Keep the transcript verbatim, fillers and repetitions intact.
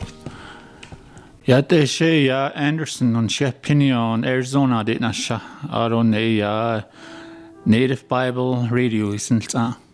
Ja, det är ja Anderson on Shepinion, Arizona, det är nasha. Aron är ja Native Bible Radio, isn't det?